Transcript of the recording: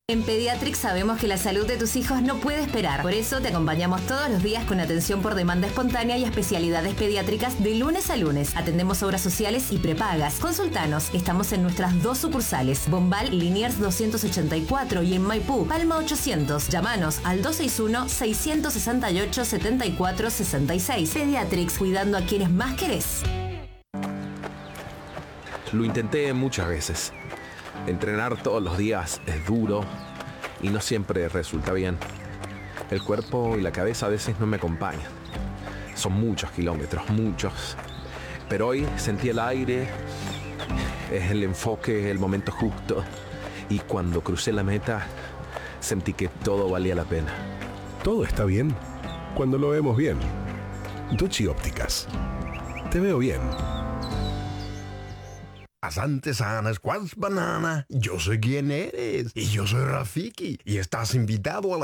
En Pediatrics sabemos que la salud de tus hijos no puede esperar. Por eso te acompañamos todos los días con atención por demanda espontánea y especialidades pediátricas de lunes a lunes. Atendemos obras sociales y prepagas. Consultanos. Estamos en nuestras 2 sucursales, Bombal, Liniers 284 y en Maipú, Palma 800. Llámanos al 261-668-7466. Pediatrics, cuidando a quienes más querés. Lo intenté muchas veces. Entrenar todos los días es duro y no siempre resulta bien. El cuerpo y la cabeza a veces no me acompañan. Son muchos kilómetros, muchos. Pero hoy sentí el aire, es el enfoque, el momento justo. Y cuando crucé la meta, sentí que todo valía la pena. Todo está bien cuando lo vemos bien. Ducci Ópticas. Te veo bien. Asante Sana Squash Banana, yo sé quién eres y yo soy Rafiki y estás invitado a la